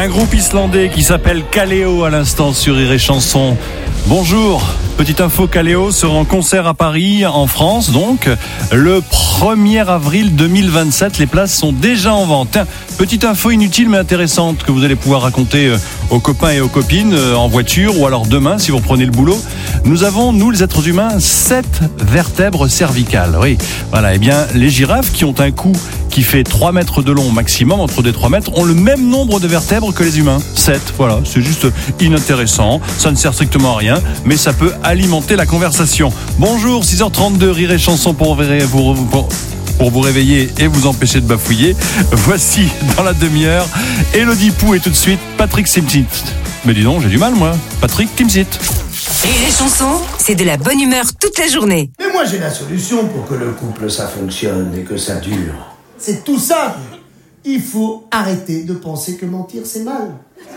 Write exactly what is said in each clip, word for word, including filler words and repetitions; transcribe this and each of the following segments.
Un groupe islandais qui s'appelle Kaleo à l'instant sur Rire et Chanson. Bonjour, petite info, Kaleo sera en concert à Paris, en France donc, le premier avril deux mille vingt-sept. Les places sont déjà en vente. Tiens, petite info inutile mais intéressante que vous allez pouvoir raconter aux copains et aux copines en voiture ou alors demain si vous reprenez le boulot. Nous avons, nous les êtres humains, sept vertèbres cervicales. Oui, voilà. Eh bien, les girafes qui ont un cou qui fait trois mètres de long maximum, entre deux et trois mètres, ont le même nombre de vertèbres que les humains. sept, voilà, c'est juste inintéressant, ça ne sert strictement à rien, mais ça peut alimenter la conversation. Bonjour, six heures trente-deux, Rire et Chanson pour vous, pour, pour vous réveiller et vous empêcher de bafouiller. Voici, dans la demi-heure, Elodie Pou et tout de suite, Patrick Timsit. Mais dis donc, j'ai du mal moi, Patrick Timsit. Rire et Chanson, c'est de la bonne humeur toute la journée. Mais moi j'ai la solution pour que le couple ça fonctionne et que ça dure. C'est tout simple. Il faut arrêter de penser que mentir c'est mal.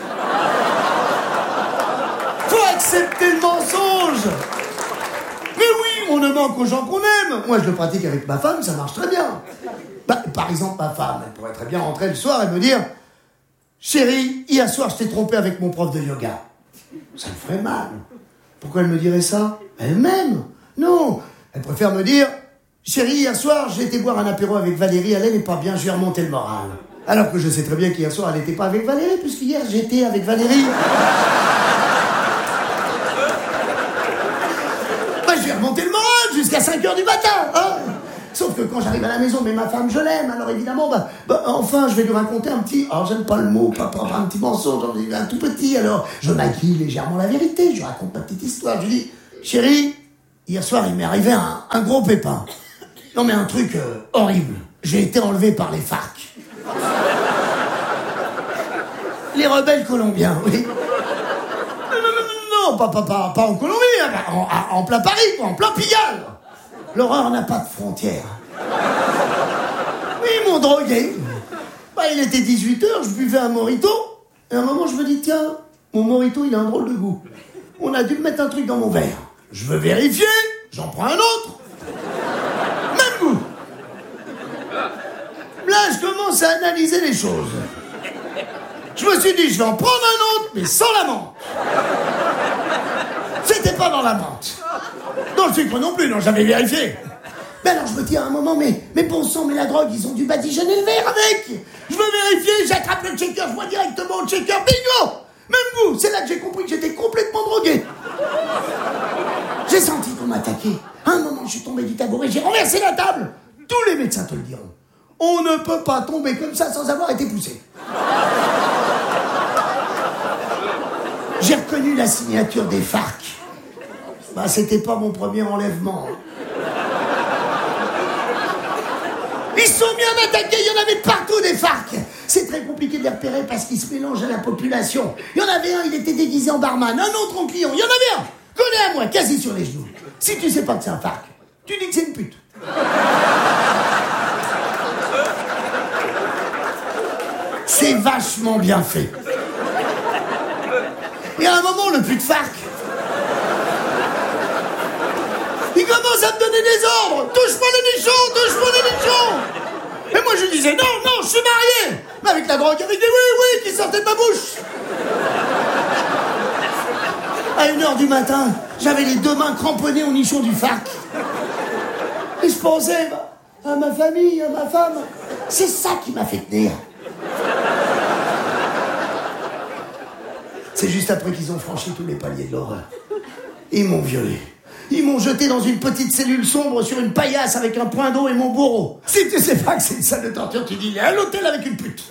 Faut accepter le mensonge. Mais oui, on ne ment qu'aux gens qu'on aime. Moi je le pratique avec ma femme, ça marche très bien. Bah, par exemple, ma femme, elle pourrait très bien rentrer le soir et me dire « Chérie, hier soir je t'ai trompé avec mon prof de yoga. » Ça me ferait mal. Pourquoi elle me dirait ça? Elle m'aime. Non, elle préfère me dire « Chérie, hier soir, j'ai été boire un apéro avec Valérie, elle n'est pas bien, je lui ai remonté le moral. » Alors que je sais très bien qu'hier soir, elle n'était pas avec Valérie, puisqu'hier, j'étais avec Valérie. Bah, je lui ai remonté le moral jusqu'à cinq heures du matin, hein. Sauf que quand j'arrive à la maison, mais ma femme, je l'aime, alors évidemment, bah, bah enfin, je vais lui raconter un petit... Alors, j'aime pas le mot, pas, pas, pas un petit mensonge, un tout petit, alors je maquille légèrement la vérité, je lui raconte ma petite histoire, je lui dis « Chérie, hier soir, il m'est arrivé un, un gros pépin. Non mais un truc euh, horrible. J'ai été enlevé par les FARC. Les rebelles colombiens, oui. Non, non, non, non, pas, pas, pas, pas en Colombie, hein, en, en plein Paris, quoi, en plein Pigalle. L'horreur n'a pas de frontières. Oui, ils m'ont drogué. Bah, il était dix-huit heures, je buvais un mojito. Et à un moment, je me dis, tiens, mon mojito, il a un drôle de goût. On a dû me mettre un truc dans mon verre. Je veux vérifier, j'en prends un autre. Même goût. Là, je commence à analyser les choses. Je me suis dit, je vais en prendre un autre, mais sans la menthe. C'était pas dans la menthe. Dans le sucre non plus, non, j'avais vérifié. Mais alors, je me dis à un moment, mais, mais bon sang, mais la drogue, ils ont dû badigeonner le verre avec. Je veux vérifier, j'attrape le checker, je vois directement le checker, bingo. Même goût. C'est là que j'ai compris que j'étais complètement drogué. J'ai senti qu'on m'attaquait. À un moment, je suis tombé du tabouret, j'ai renversé la table. Tous les médecins te le diront. On ne peut pas tomber comme ça sans avoir été poussé. J'ai reconnu la signature des FARC. Bah, c'était pas mon premier enlèvement. Ils sont bien attaqués, il y en avait partout des FARC. C'est très compliqué de les repérer parce qu'ils se mélangent à la population. Il y en avait un, il était déguisé en barman, un autre en client. Il y en avait un, collé à moi, quasi sur les genoux. Si tu sais pas que c'est un FARC, tu dis que c'est une pute. C'est vachement bien fait. Et à un moment, le pute FARC, il commence à me donner des ordres. Touche-moi les nichons, touche-moi les nichons. Et moi, je disais, non, non, je suis marié. Mais avec la drogue, avec des oui, oui qui sortaient de ma bouche. À une heure du matin, j'avais les deux mains cramponnées au nichon du FARC. Et je pensais bah, à ma famille, à ma femme. C'est ça qui m'a fait tenir. C'est juste après qu'ils ont franchi tous les paliers de l'horreur. Ils m'ont violé. Ils m'ont jeté dans une petite cellule sombre sur une paillasse avec un point d'eau et mon bourreau. Si tu sais pas que c'est une salle de torture, tu dis il est à l'hôtel avec une pute.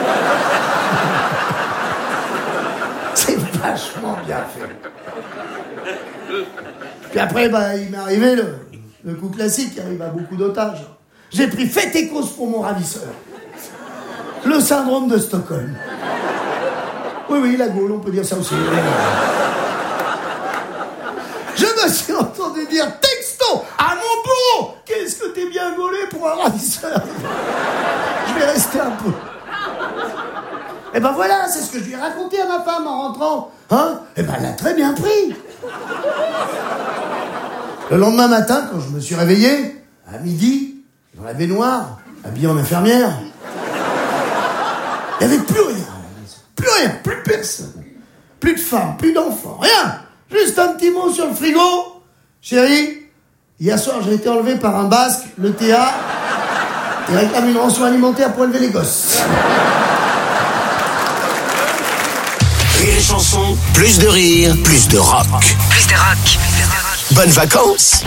C'est vachement bien fait. Puis après, bah, il m'est arrivé le, le coup classique qui arrive à beaucoup d'otages. J'ai pris fait et cause pour mon ravisseur. Le syndrome de Stockholm. Oui, oui, la Gaule, on peut dire ça aussi. Je me suis entendu dire texto à mon bourreau. Qu'est-ce que t'es bien gaulé pour un ravisseur. Je vais rester un peu. Et ben voilà, c'est ce que je lui ai raconté à ma femme en rentrant. Hein? Et ben elle a très bien pris. Le lendemain matin, quand je me suis réveillé, à midi, dans la baignoire, habillé en infirmière, il n'y avait plus rien. Plus rien, plus personne. Plus de femmes, plus d'enfants, rien. Juste un petit mot sur le frigo. Chérie, hier soir j'ai été enlevé par un basque, le T A. Il réclame une rançon alimentaire pour élever les gosses. Rire et Chanson, plus de rire, plus de rock. Plus de rock. Plus de rock. Bonnes vacances!